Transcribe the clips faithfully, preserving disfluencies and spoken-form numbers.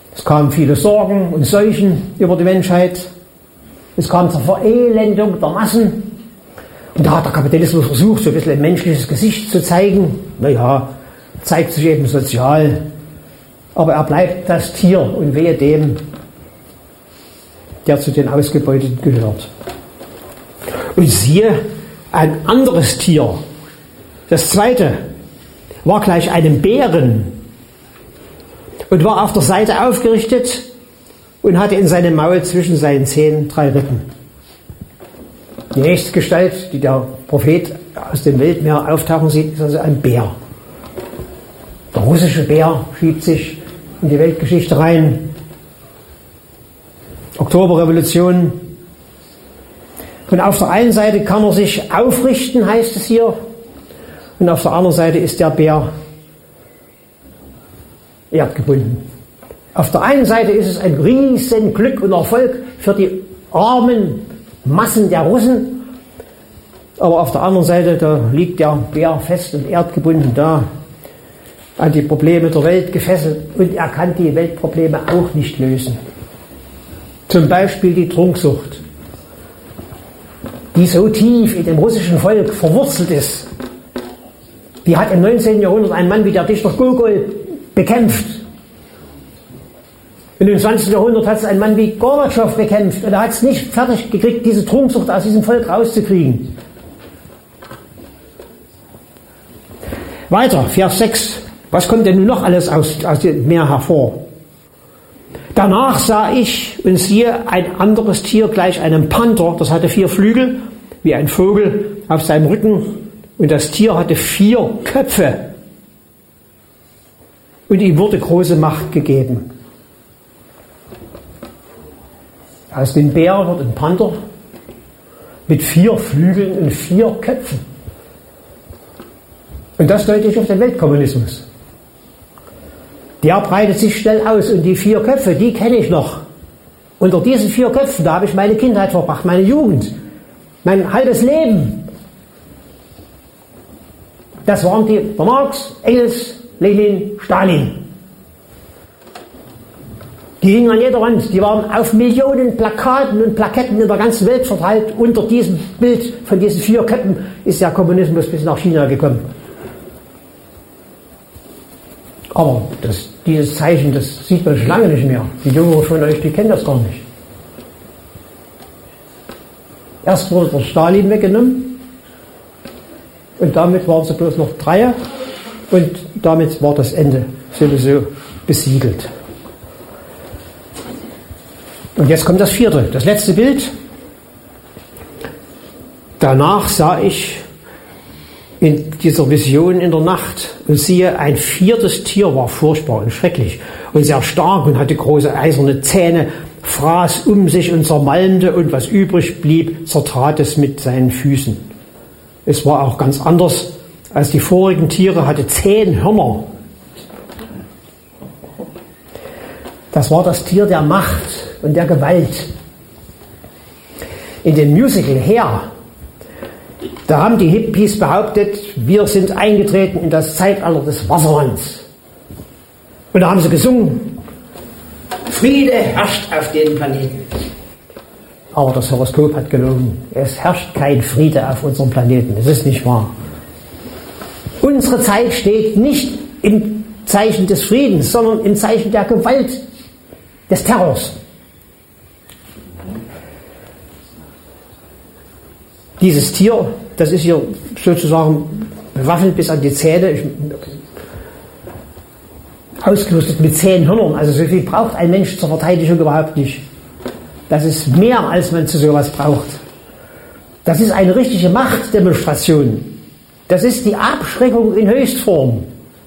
Es kamen viele Sorgen und Seuchen über die Menschheit. Es kam zur Verelendung der Massen. Und da hat der Kapitalismus versucht, so ein bisschen ein menschliches Gesicht zu zeigen. Naja, zeigt sich eben sozial. Aber er bleibt das Tier und wehe dem, der zu den Ausgebeuteten gehört. Und siehe, ein anderes Tier, das zweite, war gleich einem Bären und war auf der Seite aufgerichtet und hatte in seinem Maul zwischen seinen Zähnen drei Rippen. Die nächste Gestalt, die der Prophet aus dem Weltmeer auftauchen sieht, ist also ein Bär. Der russische Bär schiebt sich in die Weltgeschichte rein. Oktoberrevolution. Und auf der einen Seite kann er sich aufrichten, heißt es hier, und auf der anderen Seite ist der Bär erdgebunden. Auf der einen Seite ist es ein riesen Glück und Erfolg für die armen Massen der Russen, aber auf der anderen Seite, da liegt der Bär fest und erdgebunden da, an die Probleme der Welt gefesselt, und er kann die Weltprobleme auch nicht lösen. Zum Beispiel die Trunksucht, die so tief in dem russischen Volk verwurzelt ist. Die hat im neunzehnten Jahrhundert ein Mann wie der Dichter Gogol bekämpft. Und im zwanzigsten Jahrhundert hat es ein Mann wie Gorbatschow bekämpft, und er hat es nicht fertig gekriegt, diese Trunksucht aus diesem Volk rauszukriegen. Weiter, Vers sechs. Was kommt denn nun noch alles aus, aus dem Meer hervor? Danach sah ich und siehe ein anderes Tier gleich einem Panther, das hatte vier Flügel, wie ein Vogel auf seinem Rücken, und das Tier hatte vier Köpfe. Und ihm wurde große Macht gegeben. Aus dem Bär wird ein Panther mit vier Flügeln und vier Köpfen. Und das deutet auf den Weltkommunismus. Der breitet sich schnell aus, und die vier Köpfe, die kenne ich noch. Unter diesen vier Köpfen, da habe ich meine Kindheit verbracht, meine Jugend, mein halbes Leben. Das waren die der Marx, Engels, Lenin, Stalin. Die hingen an jeder Wand, die waren auf Millionen Plakaten und Plaketten in der ganzen Welt verteilt. Unter diesem Bild von diesen vier Köpfen ist der Kommunismus bis nach China gekommen. Aber das, dieses Zeichen, das sieht man schon lange nicht mehr. Die Jüngeren von euch, die kennen das gar nicht. Erst wurde der Stalin weggenommen, und damit waren sie bloß noch drei, und damit war das Ende sowieso besiegelt. Und jetzt kommt das vierte, das letzte Bild. Danach sah ich in dieser Vision in der Nacht, und siehe, ein viertes Tier war furchtbar und schrecklich und sehr stark und hatte große eiserne Zähne, fraß um sich und zermalmte, und was übrig blieb, zertrat es mit seinen Füßen. Es war auch ganz anders als die vorigen Tiere, hatte zehn Hörner. Das war das Tier der Macht und der Gewalt. In dem Musical Hair, da haben die Hippies behauptet, wir sind eingetreten in das Zeitalter des Wassermanns. Und da haben sie gesungen, Friede herrscht auf dem Planeten. Aber das Horoskop hat gelogen. Es herrscht kein Friede auf unserem Planeten. Es ist nicht wahr. Unsere Zeit steht nicht im Zeichen des Friedens, sondern im Zeichen der Gewalt, des Terrors. Dieses Tier, das ist hier sozusagen bewaffnet bis an die Zähne, ich, ausgerüstet mit zehn Hörnern. Also so viel braucht ein Mensch zur Verteidigung überhaupt nicht. Das ist mehr, als man zu sowas braucht. Das ist eine richtige Machtdemonstration. Das ist die Abschreckung in Höchstform.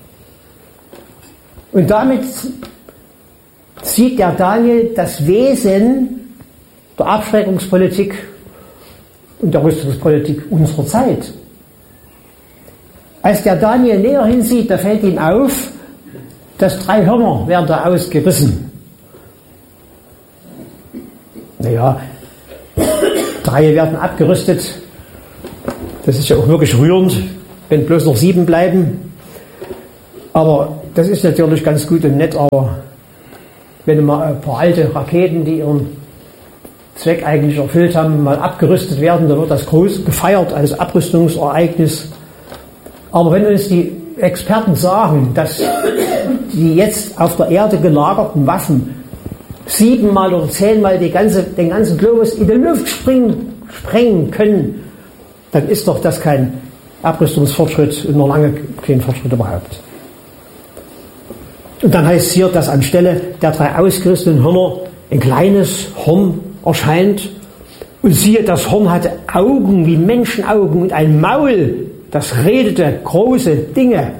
Und damit sieht der Daniel das Wesen der Abschreckungspolitik und der Rüstungspolitik unserer Zeit. Als der Daniel näher hinsieht, da fällt ihm auf, dass drei Hörner werden da ausgerissen. Naja, drei werden abgerüstet. Das ist ja auch wirklich rührend, wenn bloß noch sieben bleiben. Aber das ist natürlich ganz gut und nett, aber wenn mal ein paar alte Raketen, die ihren Zweck eigentlich erfüllt haben, mal abgerüstet werden, dann wird das groß gefeiert als Abrüstungsereignis. Aber wenn uns die Experten sagen, dass die jetzt auf der Erde gelagerten Waffen siebenmal oder zehnmal die ganze, den ganzen Globus in die Luft springen, sprengen können, dann ist doch das kein Abrüstungsfortschritt und noch lange kein Fortschritt überhaupt. Und dann heißt es hier, dass anstelle der drei ausgerissenen Hörner ein kleines Horn erscheint. Und siehe, das Horn hatte Augen wie Menschenaugen und ein Maul, das redete große Dinge.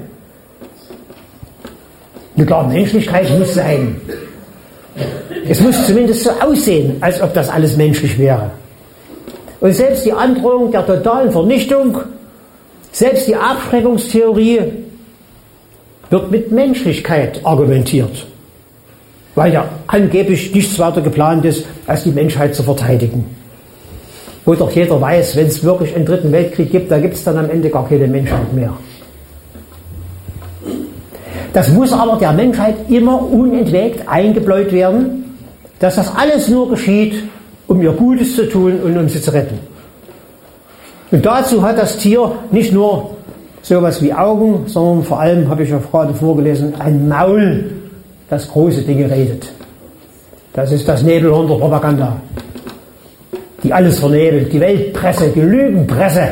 Eine klare Menschlichkeit muss sein. Es muss zumindest so aussehen, als ob das alles menschlich wäre. Und selbst die Androhung der totalen Vernichtung, selbst die Abschreckungstheorie wird mit Menschlichkeit argumentiert, weil ja angeblich nichts weiter geplant ist, als die Menschheit zu verteidigen. Wo doch jeder weiß, wenn es wirklich einen dritten Weltkrieg gibt, da gibt es dann am Ende gar keine Menschheit mehr. Das muss aber der Menschheit immer unentwegt eingebläut werden, dass das alles nur geschieht, um ihr Gutes zu tun und um sie zu retten. Und dazu hat das Tier nicht nur sowas wie Augen, sondern vor allem, habe ich ja gerade vorgelesen, ein Maul, das große Dinge redet. Das ist das Nebelhorn der Propaganda, die alles vernebelt, die Weltpresse, die Lügenpresse.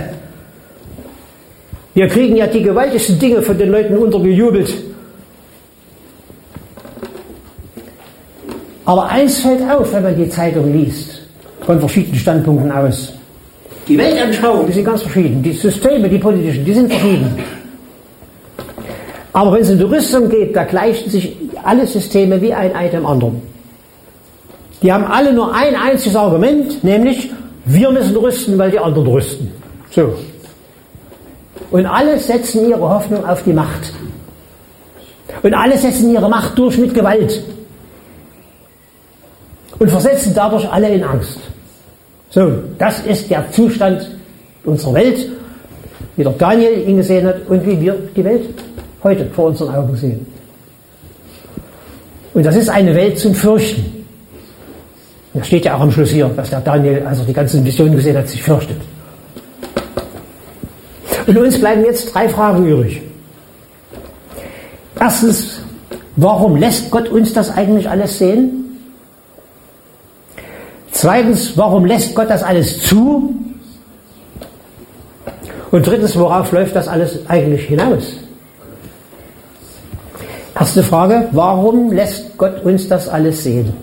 Wir kriegen ja die gewaltigsten Dinge von den Leuten untergejubelt. Aber eins fällt auf, wenn man die Zeitung liest, von verschiedenen Standpunkten aus. Die Weltanschauungen, die sind ganz verschieden. Die Systeme, die politischen, die sind verschieden. Aber wenn es in die Rüstung geht, da gleichen sich alle Systeme wie ein Ei dem anderen. Die haben alle nur ein einziges Argument, nämlich, wir müssen rüsten, weil die anderen rüsten. So. Und alle setzen ihre Hoffnung auf die Macht. Und alle setzen ihre Macht durch mit Gewalt. Und versetzen dadurch alle in Angst. So, das ist der Zustand unserer Welt, wie der Daniel ihn gesehen hat und wie wir die Welt heute vor unseren Augen sehen. Und das ist eine Welt zum Fürchten. Das steht ja auch am Schluss hier, dass der Daniel, als er die ganzen Visionen gesehen hat, sich fürchtet. Und uns bleiben jetzt drei Fragen übrig. Erstens, warum lässt Gott uns das eigentlich alles sehen? Zweitens, warum lässt Gott das alles zu? Und drittens, worauf läuft das alles eigentlich hinaus? Erste Frage, warum lässt Gott uns das alles sehen?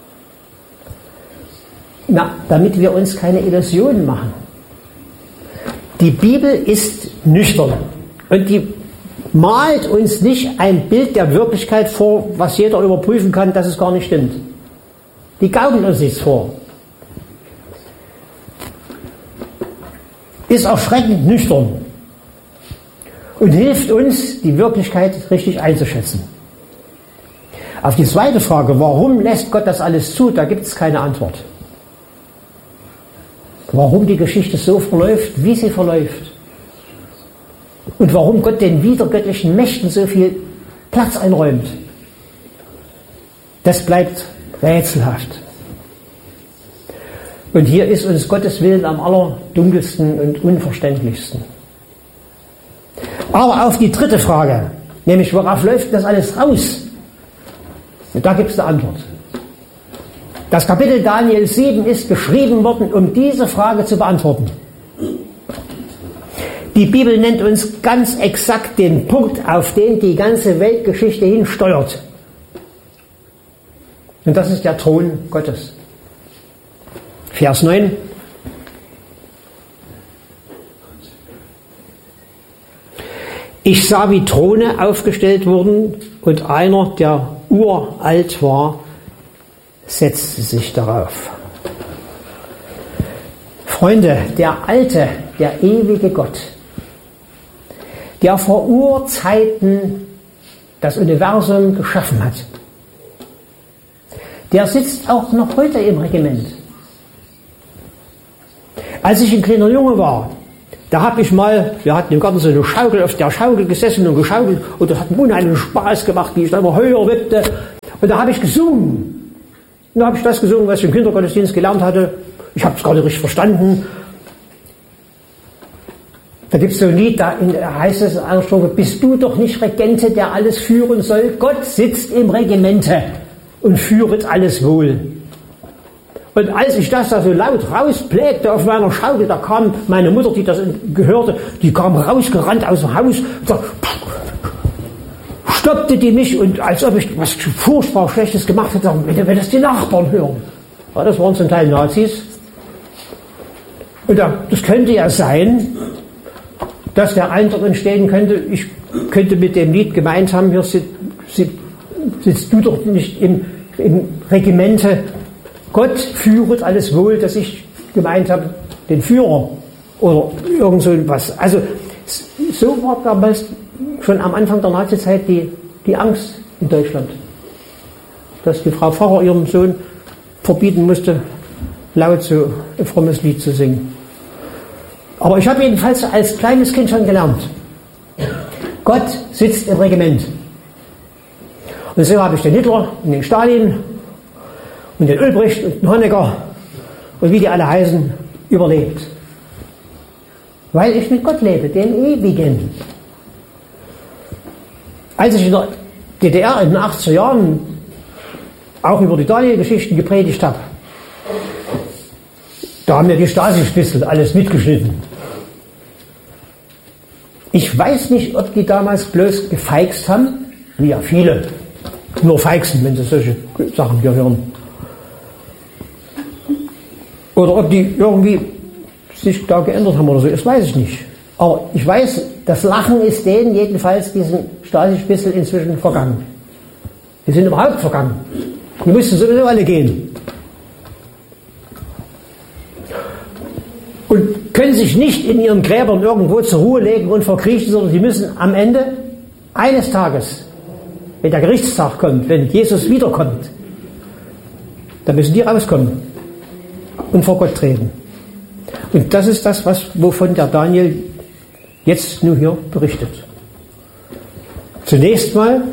Na, damit wir uns keine Illusionen machen. Die Bibel ist nüchtern und die malt uns nicht ein Bild der Wirklichkeit vor, was jeder überprüfen kann, dass es gar nicht stimmt. Die gaukelt uns nichts vor. Ist erschreckend nüchtern und hilft uns, die Wirklichkeit richtig einzuschätzen. Auf die zweite Frage, warum lässt Gott das alles zu, da gibt es keine Antwort. Warum die Geschichte so verläuft, wie sie verläuft. Und warum Gott den widergöttlichen Mächten so viel Platz einräumt. Das bleibt rätselhaft. Und hier ist uns Gottes Willen am allerdunkelsten und unverständlichsten. Aber auf die dritte Frage, nämlich worauf läuft das alles raus? Und da gibt es eine Antwort. Das Kapitel Daniel sieben ist geschrieben worden, um diese Frage zu beantworten. Die Bibel nennt uns ganz exakt den Punkt, auf den die ganze Weltgeschichte hin steuert. Und das ist der Thron Gottes. Vers neun. Ich sah, wie Throne aufgestellt wurden und einer, der uralt war, setzte sich darauf. Freunde, der alte, der ewige Gott, der vor Urzeiten das Universum geschaffen hat, der sitzt auch noch heute im Regiment. Als ich ein kleiner Junge war, da habe ich mal, wir hatten im Garten so eine Schaukel, auf der Schaukel gesessen und geschaukelt und das hat mir unheimlichen Spaß gemacht, wie ich da immer höher wippte. Und da habe ich gesungen. Dann habe ich das gesungen, was ich im Kindergottesdienst gelernt hatte. Ich habe es gar nicht richtig verstanden. Da gibt es so ein Lied, da heißt es in einer Strophe, bist du doch nicht Regente, der alles führen soll? Gott sitzt im Regimente und führet alles wohl. Und als ich das da so laut rausplägte auf meiner Schaukel, da kam meine Mutter, die das gehörte, die kam rausgerannt aus dem Haus und sagte, stoppte die mich und als ob ich was furchtbar Schlechtes gemacht hätte, sagte, wenn das die Nachbarn hören. Ja, das waren zum Teil Nazis. Und da, das könnte ja sein, dass der Eindruck entstehen könnte, ich könnte mit dem Lied gemeint haben, hier sitzt, sitzt du doch nicht im, im Regimente, Gott führet alles wohl, dass ich gemeint habe, den Führer oder irgend so was. Also so war damals schon am Anfang der Nazizeit die, die Angst in Deutschland, dass die Frau Pfarrer ihrem Sohn verbieten musste, laut so ein frommes Lied zu singen. Aber ich habe jedenfalls als kleines Kind schon gelernt, Gott sitzt im Regiment. Und so habe ich den Hitler und den Stalin und den Ulbricht und den Honecker und wie die alle heißen, überlebt. Weil ich mit Gott lebe, den Ewigen. Als ich in der D D R in den achtziger Jahren auch über die Daniel-Geschichten gepredigt habe, da haben mir die Stasi-Spitzel alles mitgeschnitten. Ich weiß nicht, ob die damals bloß gefeixt haben, wie ja viele nur feixen, wenn sie solche Sachen hier hören. Oder ob die irgendwie sich da geändert haben oder so, das weiß ich nicht. Aber ich weiß, das Lachen ist denen jedenfalls diesen Stasi-Spitzel inzwischen vergangen. Die sind überhaupt vergangen. Die mussten sowieso alle gehen. Und können sich nicht in ihren Gräbern irgendwo zur Ruhe legen und verkriechen, sondern die müssen am Ende eines Tages, wenn der Gerichtstag kommt, wenn Jesus wiederkommt, dann müssen die rauskommen und vor Gott treten. Und das ist das, was, wovon der Daniel jetzt nur hier berichtet. Zunächst mal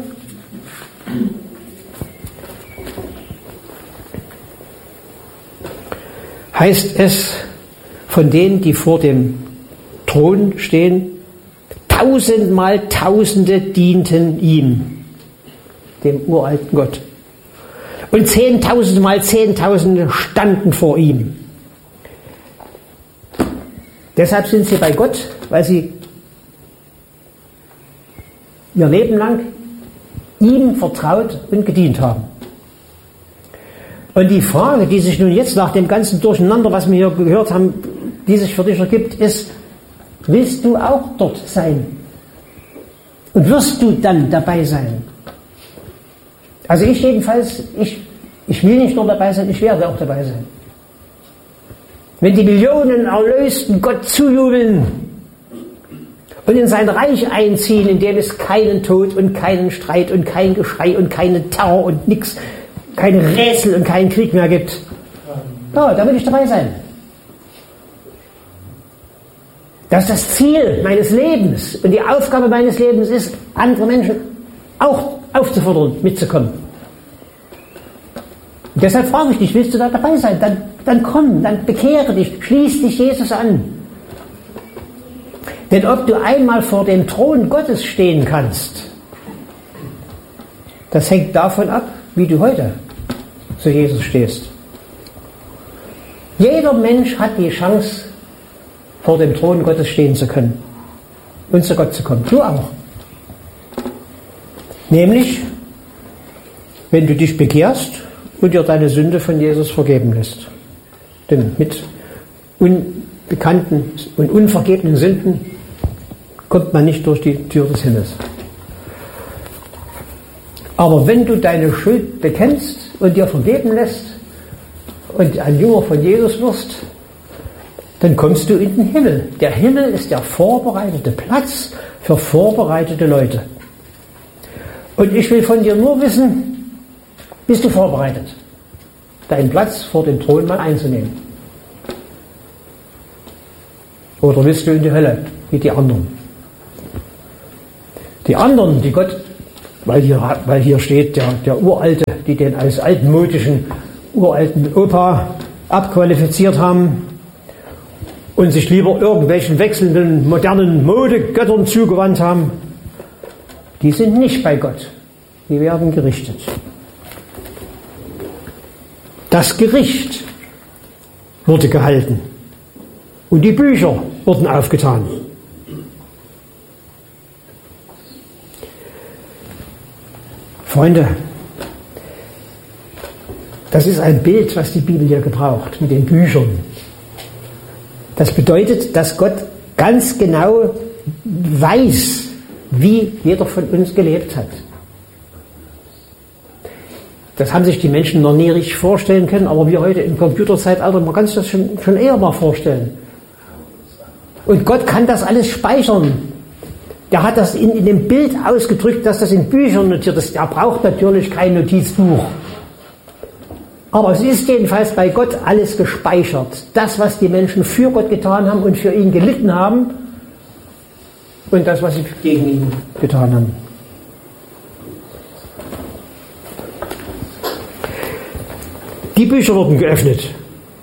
heißt es von denen, die vor dem Thron stehen, tausendmal Tausende dienten ihm, dem uralten Gott. Und zehntausendmal Zehntausende standen vor ihm. Deshalb sind sie bei Gott, weil sie ihr Leben lang ihm vertraut und gedient haben. Und die Frage, die sich nun jetzt nach dem ganzen Durcheinander, was wir hier gehört haben, die sich für dich ergibt, ist, willst du auch dort sein? Und wirst du dann dabei sein? Also ich jedenfalls, ich, ich will nicht nur dabei sein, ich werde auch dabei sein. Wenn die Millionen Erlösten Gott zujubeln und in sein Reich einziehen, in dem es keinen Tod und keinen Streit und kein Geschrei und keinen Terror und nichts, keine Rätsel und keinen Krieg mehr gibt, ja, da will ich dabei sein. Das ist das Ziel meines Lebens und die Aufgabe meines Lebens ist, andere Menschen auch aufzufordern, mitzukommen. Und deshalb frage ich dich, willst du da dabei sein? Dann, dann komm, dann bekehre dich, schließ dich Jesus an. Denn ob du einmal vor dem Thron Gottes stehen kannst, das hängt davon ab, wie du heute zu Jesus stehst. Jeder Mensch hat die Chance, vor dem Thron Gottes stehen zu können und zu Gott zu kommen. Du auch. Nämlich, wenn du dich bekehrst und dir deine Sünde von Jesus vergeben lässt. Denn mit unbekannten und unvergebenen Sünden kommt man nicht durch die Tür des Himmels. Aber wenn du deine Schuld bekennst und dir vergeben lässt und ein Jünger von Jesus wirst, dann kommst du in den Himmel. Der Himmel ist der vorbereitete Platz für vorbereitete Leute. Und ich will von dir nur wissen, bist du vorbereitet, deinen Platz vor dem Thron mal einzunehmen? Oder willst du in die Hölle, wie die anderen? Die anderen, die Gott, weil hier, weil hier steht, der, der Uralte, die den als altmodischen uralten Opa abqualifiziert haben und sich lieber irgendwelchen wechselnden modernen Modegöttern zugewandt haben, die sind nicht bei Gott. Die werden gerichtet. Das Gericht wurde gehalten und die Bücher wurden aufgetan. Freunde, das ist ein Bild, was die Bibel hier gebraucht, mit den Büchern. Das bedeutet, dass Gott ganz genau weiß, wie jeder von uns gelebt hat. Das haben sich die Menschen noch nie richtig vorstellen können, aber wir heute im Computerzeitalter, man kann sich das schon, schon eher mal vorstellen. Und Gott kann das alles speichern. Der hat das in, in dem Bild ausgedrückt, dass das in Büchern notiert ist. Der braucht natürlich kein Notizbuch. Aber es ist jedenfalls bei Gott alles gespeichert. Das, was die Menschen für Gott getan haben und für ihn gelitten haben und das, was sie gegen ihn getan haben. Die Bücher wurden geöffnet.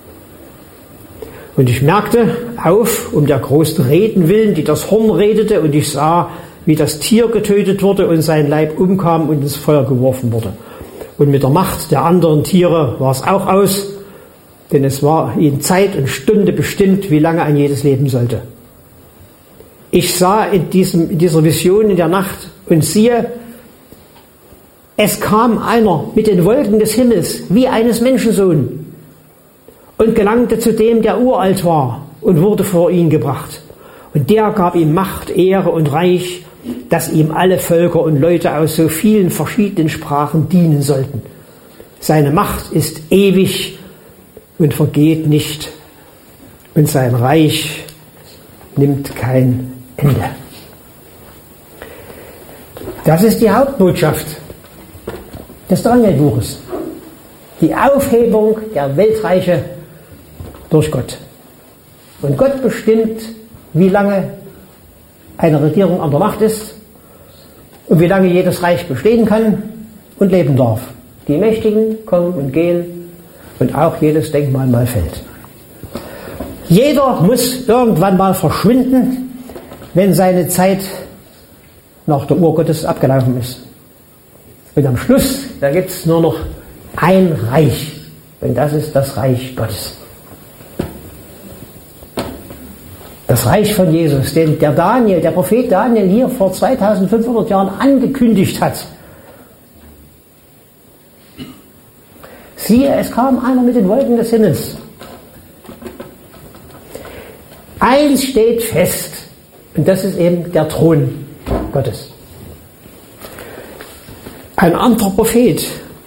Und ich merkte auf, um der großen Reden willen, die das Horn redete, und ich sah, wie das Tier getötet wurde und sein Leib umkam und ins Feuer geworfen wurde. Und mit der Macht der anderen Tiere war es auch aus, denn es war ihnen Zeit und Stunde bestimmt, wie lange ein jedes leben sollte. Ich sah in, diesem, in dieser Vision in der Nacht und siehe, es kam einer mit den Wolken des Himmels wie eines Menschensohn und gelangte zu dem, der uralt war, und wurde vor ihn gebracht. Und der gab ihm Macht, Ehre und Reich, dass ihm alle Völker und Leute aus so vielen verschiedenen Sprachen dienen sollten. Seine Macht ist ewig und vergeht nicht, und sein Reich nimmt kein Ende. Das ist die Hauptbotschaft des Daniel-Buches. Die Aufhebung der Weltreiche durch Gott. Und Gott bestimmt, wie lange eine Regierung an der Macht ist und wie lange jedes Reich bestehen kann und leben darf. Die Mächtigen kommen und gehen und auch jedes Denkmal mal fällt. Jeder muss irgendwann mal verschwinden, wenn seine Zeit nach der Uhr Gottes abgelaufen ist. Und am Schluss, da gibt es nur noch ein Reich. Und das ist das Reich Gottes. Das Reich von Jesus, den der Daniel, der Prophet Daniel hier vor zweitausendfünfhundert Jahren angekündigt hat. Siehe, es kam einer mit den Wolken des Himmels. Eins steht fest, und das ist eben der Thron Gottes. Ein anderer Prophet,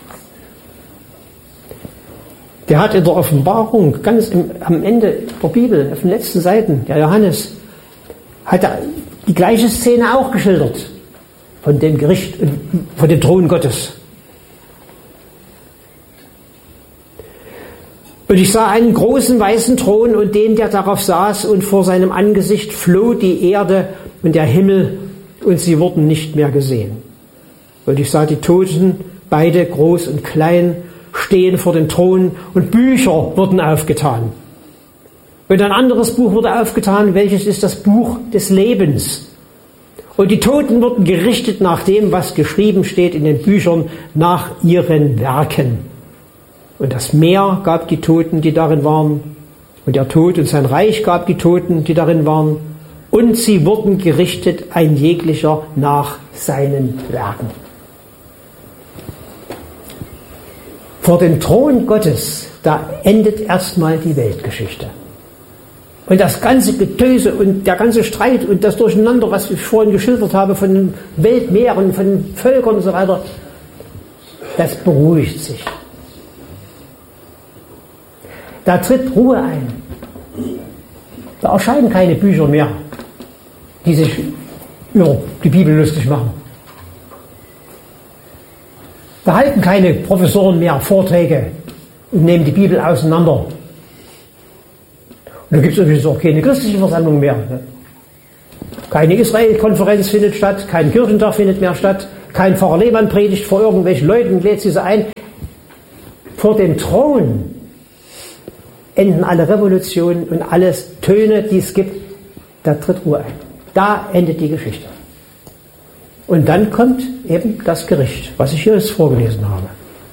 der hat in der Offenbarung, ganz im, am Ende der Bibel, auf den letzten Seiten, der Johannes, hat er die gleiche Szene auch geschildert, von dem Gericht, von dem Thron Gottes. Und ich sah einen großen weißen Thron und den, der darauf saß, und vor seinem Angesicht floh die Erde und der Himmel, und sie wurden nicht mehr gesehen. Und ich sah die Toten, beide groß und klein, stehen vor dem Thron, und Bücher wurden aufgetan. Und ein anderes Buch wurde aufgetan, welches ist das Buch des Lebens. Und die Toten wurden gerichtet nach dem, was geschrieben steht in den Büchern, nach ihren Werken. Und das Meer gab die Toten, die darin waren, und der Tod und sein Reich gab die Toten, die darin waren, und sie wurden gerichtet, ein jeglicher nach seinen Werken. Vor dem Thron Gottes, da endet erstmal die Weltgeschichte. Und das ganze Getöse und der ganze Streit und das Durcheinander, was ich vorhin geschildert habe, von den Weltmeeren, von den Völkern und so weiter, das beruhigt sich. Da tritt Ruhe ein. Da erscheinen keine Bücher mehr, die sich über die Bibel lustig machen. Da halten keine Professoren mehr Vorträge und nehmen die Bibel auseinander. Und da gibt es übrigens auch keine christliche Versammlung mehr. Keine Israel-Konferenz findet statt, kein Kirchentag findet mehr statt, kein Pfarrer Lehmann predigt vor irgendwelchen Leuten und lädt sie so ein. vor dem Thron enden alle Revolutionen und alles Töne, die es gibt, da tritt Ruhe ein. Da endet die Geschichte. Und dann kommt eben das Gericht, was ich hier jetzt vorgelesen habe.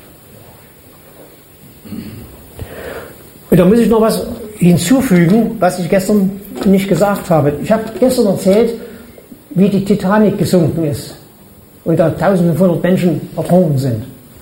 Und da muss ich noch was hinzufügen, was ich gestern nicht gesagt habe. Ich habe gestern erzählt, wie die Titanic gesunken ist und da eintausendfünfhundert Menschen ertrunken sind.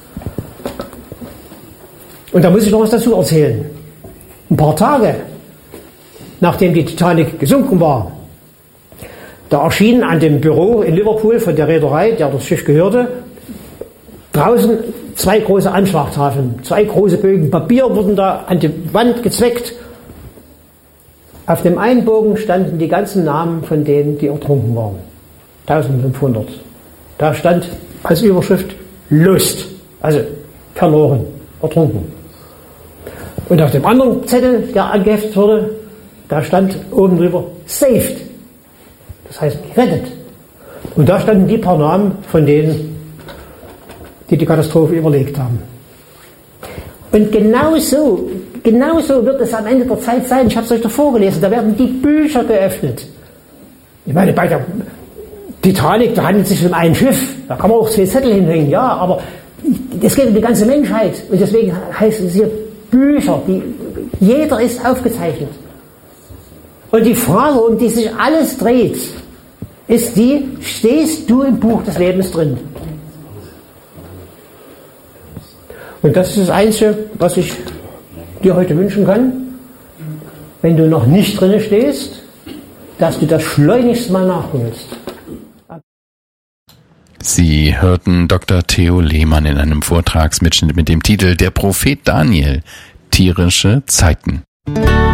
Und da muss ich noch was dazu erzählen. Ein paar Tage nachdem die Titanic gesunken war, da erschienen an dem Büro in Liverpool von der Reederei, der das Schiff gehörte, draußen zwei große Anschlagtafeln, zwei große Bögen Papier wurden da an die Wand gezweckt. Auf dem einen Bogen standen die ganzen Namen von denen, die ertrunken waren. eintausendfünfhundert. Da stand als Überschrift Lost, also verloren, ertrunken. Und auf dem anderen Zettel, der angeheftet wurde, da stand oben drüber Saved. Das heißt gerettet. Und da standen die paar Namen von denen, die die Katastrophe überlebt haben. Und genauso, genauso wird es am Ende der Zeit sein. Ich habe es euch doch vorgelesen. Da werden die Bücher geöffnet. Ich meine, bei der Titanic, da handelt es sich um ein Schiff. Da kann man auch zwei Zettel hinhängen. Ja, aber es geht um die ganze Menschheit. Und deswegen heißt es hier Bücher. Die, jeder ist aufgezeichnet. Und die Frage, um die sich alles dreht, ist die, stehst du im Buch des Lebens drin? Und das ist das Einzige, was ich dir heute wünschen kann, wenn du noch nicht drin stehst, dass du das schleunigst mal nachholst. Sie hörten Doktor Theo Lehmann in einem Vortragsmitschnitt mit dem Titel Der Prophet Daniel, tierische Zeiten.